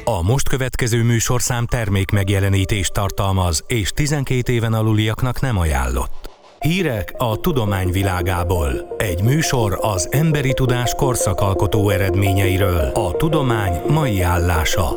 A most következő műsorszám termékmegjelenítést tartalmaz, és 12 éven aluliaknak nem ajánlott. Hírek a tudomány világából. Egy műsor az emberi tudás korszakalkotó eredményeiről. A tudomány mai állása.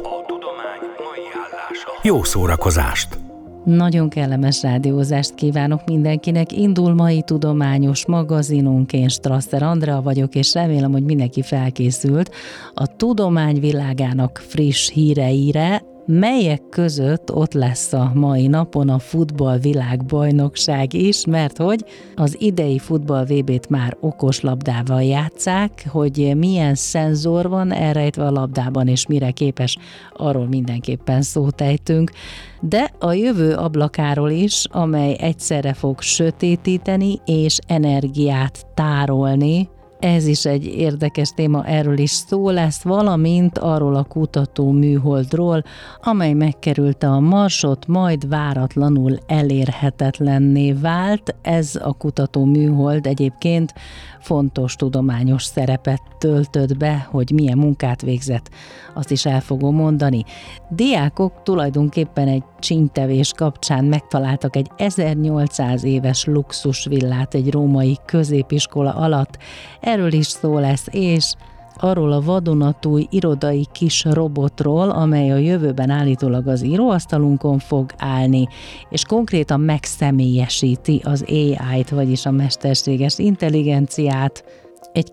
Jó szórakozást! Nagyon kellemes rádiózást kívánok mindenkinek. Indul mai tudományos magazinunk, én Strasser Andrea vagyok, és remélem, hogy mindenki felkészült a tudomány világának friss híreire, melyek között ott lesz a mai napon a futballvilágbajnokság is, mert hogy az idei futball VB-t már okoslabdával játsszák, hogy milyen szenzor van elrejtve a labdában, és mire képes, arról mindenképpen szót ejtünk. De a jövő ablakáról is, amely egyszerre fog sötétíteni és energiát tárolni. Ez is egy érdekes téma, erről is szó lesz, valamint arról a kutató műholdról, amely megkerülte a Marsot, majd váratlanul elérhetetlenné vált. Ez a kutató műhold egyébként fontos tudományos szerepet töltött be, hogy milyen munkát végzett, azt is el fogom mondani. Diákok tulajdonképpen egy csínytevés kapcsán megtaláltak egy 1800 éves luxusvillát egy római középiskola alatt. Erről is szó lesz, és arról a vadonatúj irodai kis robotról, amely a jövőben állítólag az íróasztalunkon fog állni, és konkrétan megszemélyesíti az AI-t, vagyis a mesterséges intelligenciát. Egy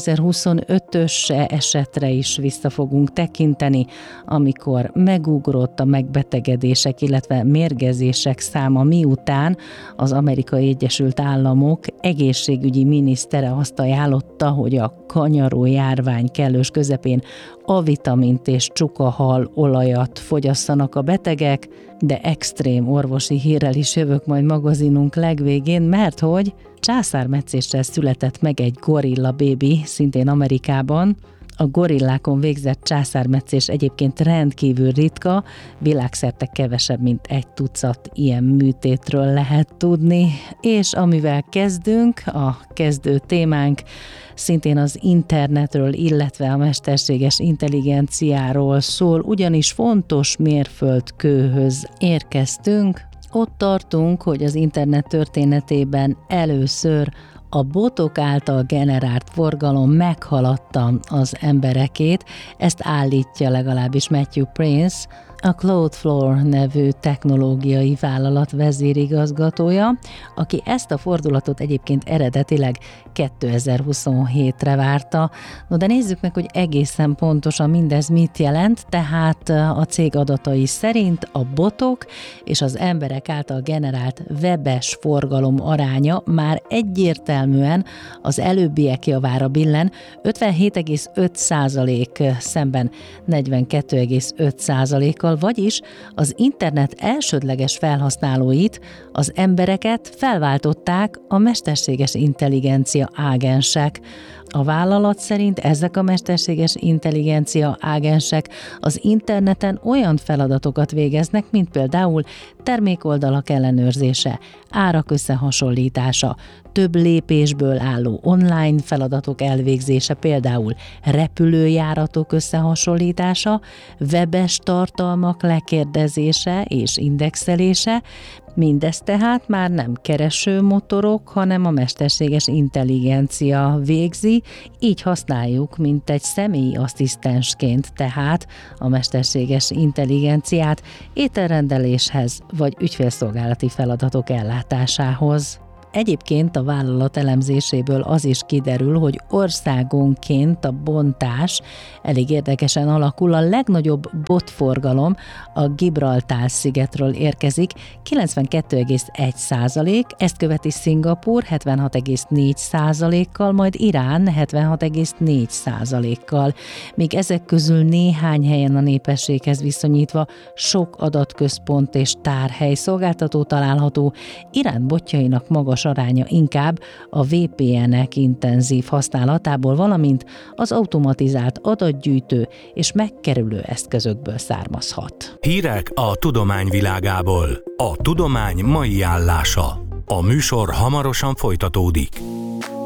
2025-ös esetre is vissza fogunk tekinteni, amikor megugrott a megbetegedések, illetve mérgezések száma, miután az Amerikai Egyesült Államok egészségügyi minisztere azt ajánlotta, hogy a kanyaró járvány kellős közepén A-vitamint és csukahal olajat fogyasszanak a betegek, de extrém orvosi hírrel is jövök majd magazinunk legvégén, mert hogy császármetszéssel született meg egy gorilla bébi, szintén Amerikában. A gorillákon végzett császármetszés egyébként rendkívül ritka, világszerte kevesebb, mint 1 tucat ilyen műtétről lehet tudni. És amivel kezdünk, a kezdő témánk szintén az internetről, illetve a mesterséges intelligenciáról szól, ugyanis fontos mérföldkőhöz érkeztünk. Ott tartunk, hogy az internet történetében először a botok által generált forgalom meghaladta az emberekét, ezt állítja legalábbis Matthew Prince, a Cloudflare nevű technológiai vállalat vezérigazgatója, aki ezt a fordulatot egyébként eredetileg 2027-re várta. No, de nézzük meg, hogy egészen pontosan mindez mit jelent, tehát a cég adatai szerint a botok és az emberek által generált webes forgalom aránya már egyértelműen az előbbiek javára billen, 57,5% szemben 42,5%-kal, vagyis az internet elsődleges felhasználóit, az embereket felváltották a mesterséges intelligencia ágensek. A vállalat szerint ezek a mesterséges intelligencia ágensek az interneten olyan feladatokat végeznek, mint például termékoldalak ellenőrzése, árak összehasonlítása, több lépésből álló online feladatok elvégzése, például repülőjáratok összehasonlítása, webes tartalmak lekérdezése és indexelése. Mindez tehát már nem keresőmotorok, hanem a mesterséges intelligencia végzi, így használjuk, mint egy személyi asszisztensként tehát a mesterséges intelligenciát ételrendeléshez vagy ügyfélszolgálati feladatok ellátásához. Egyébként a vállalat elemzéséből az is kiderül, hogy országonként a bontás elég érdekesen alakul. A legnagyobb botforgalom a Gibraltár-szigetről érkezik, 92,1%, ezt követi Szingapúr 76,4%-kal, majd Irán 76,4%-kal. Míg ezek közül néhány helyen a népességhez viszonyítva sok adatközpont és tárhely szolgáltató található, Irán botjainak magas aránya inkább a VPN-ek intenzív használatából, valamint az automatizált adatgyűjtő és megkerülő eszközökből származhat. Hírek a tudomány világából. A tudomány mai állása. A műsor hamarosan folytatódik.